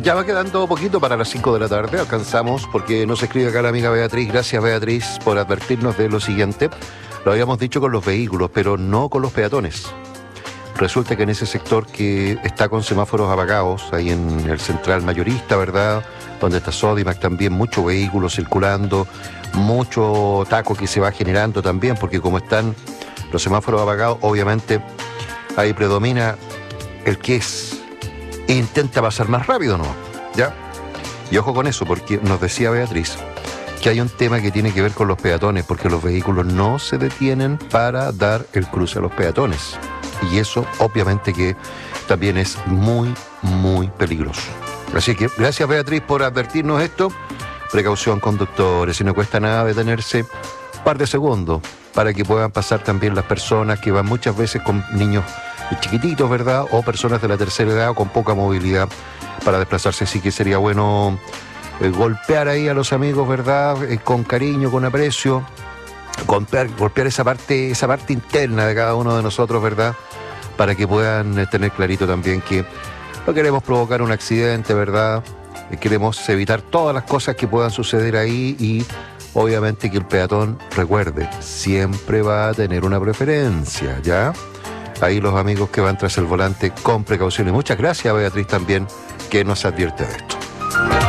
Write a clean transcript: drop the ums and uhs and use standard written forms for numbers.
Ya va quedando poquito para las 5 de la tarde, alcanzamos, porque nos escribe acá la amiga Beatriz. Gracias, Beatriz, por advertirnos de lo siguiente. Lo habíamos dicho con los vehículos, pero no con los peatones. Resulta que en ese sector que está con semáforos apagados, ahí en el central mayorista, ¿verdad?, donde está Sodimac también, mucho vehículo circulando, mucho taco que se va generando también, porque como están los semáforos apagados, obviamente ahí predomina el que intenta pasar más rápido, ¿no? ¿Ya? Y ojo con eso, porque nos decía Beatriz que hay un tema que tiene que ver con los peatones, porque los vehículos no se detienen para dar el cruce a los peatones. Y eso, obviamente, que también es muy, muy peligroso. Así que, gracias, Beatriz, por advertirnos esto. Precaución, conductores, y no cuesta nada detenerse un par de segundos para que puedan pasar también las personas que van muchas veces con niños chiquititos, ¿verdad?, o personas de la tercera edad o con poca movilidad para desplazarse. Así que sería bueno golpear ahí a los amigos, ¿verdad?, con cariño, con aprecio, golpear esa parte interna de cada uno de nosotros, ¿verdad?, para que puedan tener clarito también que no queremos provocar un accidente, ¿verdad?, queremos evitar todas las cosas que puedan suceder ahí y obviamente que el peatón, recuerde, siempre va a tener una preferencia, ¿ya? Ahí los amigos que van tras el volante con precaución. Y muchas gracias, Beatriz, también, que nos advierte de esto.